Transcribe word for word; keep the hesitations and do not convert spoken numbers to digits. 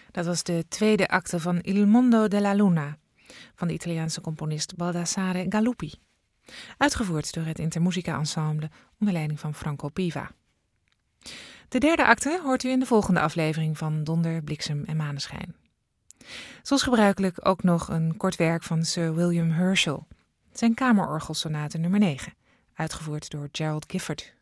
Dat was de tweede acte van Il Mondo della Luna van de Italiaanse componist Baldassare Galuppi. Uitgevoerd door het Intermusica Ensemble onder leiding van Franco Piva. De derde acte hoort u in de volgende aflevering van Donder, Bliksem en Maneschijn. Zoals gebruikelijk ook nog een kort werk van Sir William Herschel. Zijn kamerorgelsonate nummer negen, uitgevoerd door Gerald Gifford.